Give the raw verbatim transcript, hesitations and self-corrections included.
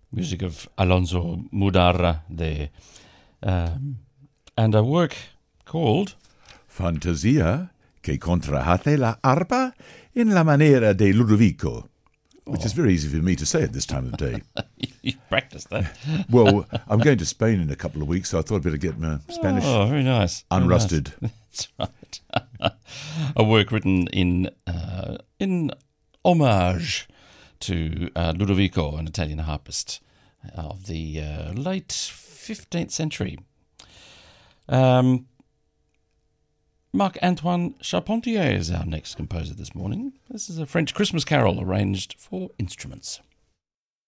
music of Alonso Mudarra there. Um, and a work called Fantasia che contrahace la arpa in la maniera de Ludovico, which oh. is very easy for me to say at this time of day. You practiced that. Well, I'm going to Spain in a couple of weeks, so I thought I'd better get my Spanish oh, very nice. unrusted. Very nice. That's right. A work written in uh, in homage to uh, Ludovico, an Italian harpist of the uh, late fifteenth century. Um, Marc-Antoine Charpentier is our next composer this morning. This is a French Christmas carol arranged for instruments.